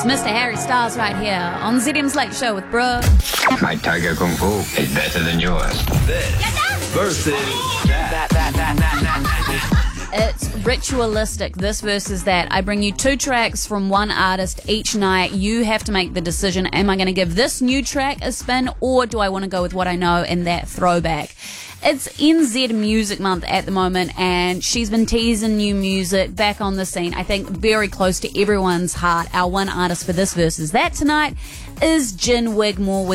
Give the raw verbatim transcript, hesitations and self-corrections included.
It's Mister Harry Styles right here on Z M's Late Show with Brooke. My Tiger Kung Fu is better than yours. This versus that. That, that, that, that, that. It's ritualistic, this versus that. I bring you two tracks from one artist each night. You have to make the decision, am I going to give this new track a spin, or do I want to go with what I know and that throwback? It's N Z Music Month at the moment, and she's been teasing new music back on the scene. I think very close to everyone's heart. Our one artist for this versus that tonight is Gin Wigmore with